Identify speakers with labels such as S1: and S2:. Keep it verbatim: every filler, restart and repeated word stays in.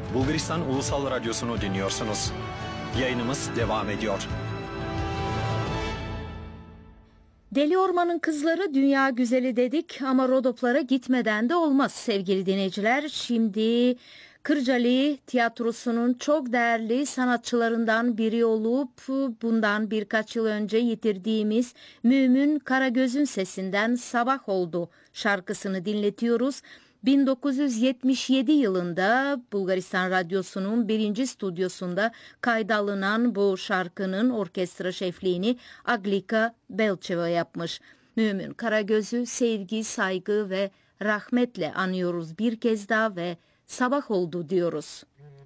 S1: Bulgaristan Ulusal Radyosu'nu dinliyorsunuz. Yayınımız devam ediyor.
S2: Deli Orman'ın Kızları dünya güzeli dedik ama Rodoplara gitmeden de olmaz sevgili dinleyiciler. Şimdi Kırcaali Tiyatrosu'nun çok değerli sanatçılarından biri olup bundan birkaç yıl önce yitirdiğimiz Mümin Karagöz'ün sesinden Sabah Oldu şarkısını dinletiyoruz. bin dokuz yüz yetmiş yedi yılında Bulgaristan Radyosu'nun birinci stüdyosunda kaydalınan bu şarkının orkestra şefliğini Aglika Belçeva yapmış. Mümin Karagöz'ü sevgi, saygı ve rahmetle anıyoruz bir kez daha ve sabah oldu diyoruz.